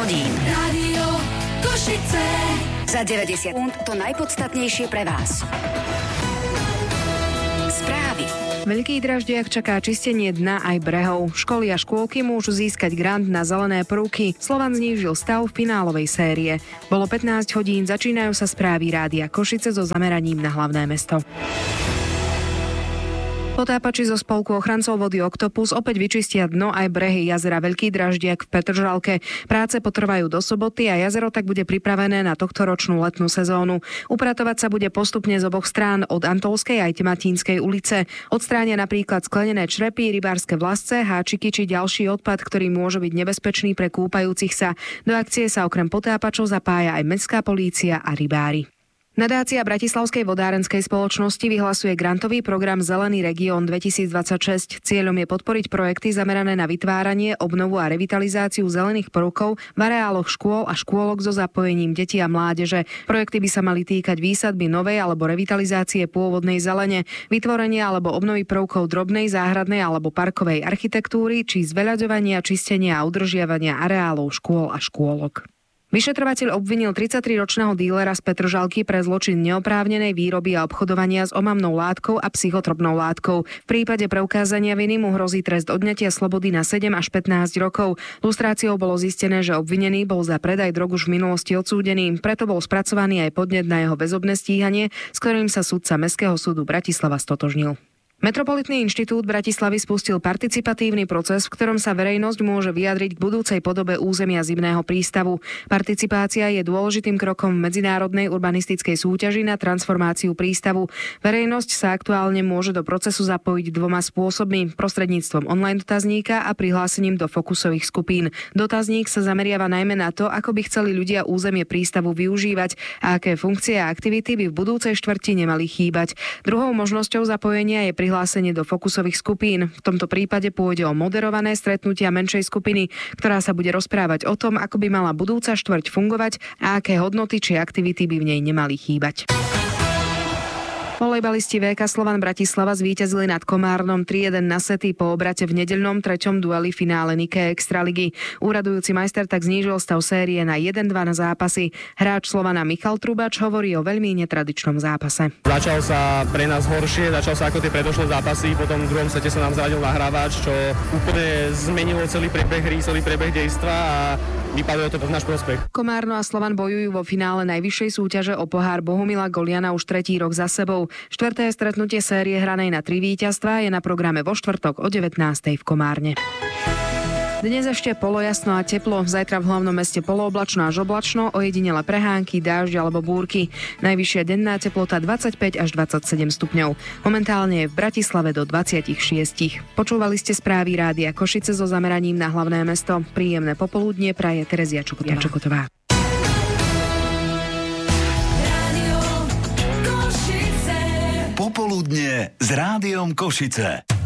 hodín. Rádio Košice. Za 90 sekúnd to najpodstatnejšie pre vás. Správy. Veľký Draždiak čaká čistenie dna aj brehov. Školy a škôlky môžu získať grant na zelené prvky. Slovan znížil stav finálovej série. Bolo 15 hodín, začínajú sa správy Rádia Košice so zameraním na hlavné mesto. Potápači zo spolku ochrancov vody Oktopus opäť vyčistia dno aj brehy jazera Veľký Draždiak v Petržalke. Práce potrvajú do soboty a jazero tak bude pripravené na tohtoročnú letnú sezónu. Upratovať sa bude postupne z oboch strán od Antolskej aj Tematínskej ulice. Odstránia napríklad sklenené črepy, rybárske vlasce, háčiky či ďalší odpad, ktorý môže byť nebezpečný pre kúpajúcich sa. Do akcie sa okrem potápačov zapája aj mestská polícia a rybári. Nadácia Bratislavskej vodárenskej spoločnosti vyhlasuje grantový program Zelený región 2026. Cieľom je podporiť projekty zamerané na vytváranie, obnovu a revitalizáciu zelených prvkov v areáloch škôl a škôlok so zapojením detí a mládeže. Projekty by sa mali týkať výsadby novej alebo revitalizácie pôvodnej zelene, vytvorenia alebo obnovy prvkov drobnej, záhradnej alebo parkovej architektúry či zveľaďovania, čistenia a udržiavania areálov škôl a škôlok. Vyšetrovateľ obvinil 33-ročného dílera z Petržalky pre zločin neoprávnenej výroby a obchodovania s omamnou látkou a psychotropnou látkou. V prípade preukázania viny mu hrozí trest odňatia slobody na 7 až 15 rokov. Lustráciou bolo zistené, že obvinený bol za predaj drog už v minulosti odsúdený, preto bol spracovaný aj podnet na jeho väzobné stíhanie, s ktorým sa sudca Mestského súdu Bratislava stotožnil. Metropolitný inštitút Bratislavy spustil participatívny proces, v ktorom sa verejnosť môže vyjadriť k budúcej podobe územia zimného prístavu. Participácia je dôležitým krokom v medzinárodnej urbanistickej súťaži na transformáciu prístavu. Verejnosť sa aktuálne môže do procesu zapojiť dvoma spôsobmi: prostredníctvom online dotazníka a prihlásením do fokusových skupín. Dotazník sa zameriava najmä na to, ako by chceli ľudia územie prístavu využívať a aké funkcie a aktivity by v budúcej štvrti nemali chýbať. Druhou možnosťou zapojenia je prihlásenie do fokusových skupín. V tomto prípade pôjde o moderované stretnutia menšej skupiny, ktorá sa bude rozprávať o tom, ako by mala budúca štvrť fungovať a aké hodnoty či aktivity by v nej nemali chýbať. Volejbalisti VK Slovan Bratislava zvíťazili nad Komárnom 3-1 na sety po obrate v nedeľnom 3. dueli finále Nike Extraligy. Úradujúci majster tak znížil stav série na 1-2 na zápasy. Hráč Slovana Michal Trubač hovorí o veľmi netradičnom zápase. Začal sa pre nás horšie, začal sa ako tie predošlé zápasy, potom v druhom sete sa nám zradil nahrávač, čo úplne zmenilo celý priebeh hry, celý priebeh dejstva a vypadalo to v náš prospech. Komárno a Slovan bojujú vo finále najvyššej súťaže o pohár Bohumila Goliana už 3. rok za sebou. Štvrté stretnutie série hranej na 3 víťazstvá je na programe vo štvrtok o 19:00 v Komárne. Dnes ešte polojasno a teplo, zajtra v hlavnom meste polooblačno až oblačno, ojedinele prehánky, dážď alebo búrky. Najvyššia denná teplota 25 až 27 stupňov. Momentálne je v Bratislave do 26. Počúvali ste správy Rádia Košice so zameraním na hlavné mesto. Príjemné popoludnie praje Terezia Čokotová. Popoludnie s Rádiom Košice.